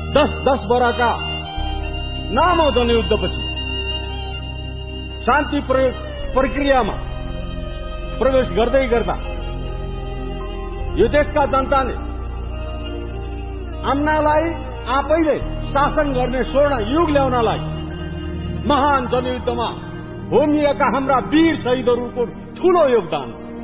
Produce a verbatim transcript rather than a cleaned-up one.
दस दस वर्षका लामो जनयुद्धपछि शान्ति प्रक्रियामा प्रवेश गर्दै गर्दा यो देशका जनताले अन्नालाई आफैले शासन गर्ने स्वर्ण युग ल्याउनलाई महान जनयुद्धमा होमिएका हाम्रा वीर शहीदहरूको ठूलो योगदान छ।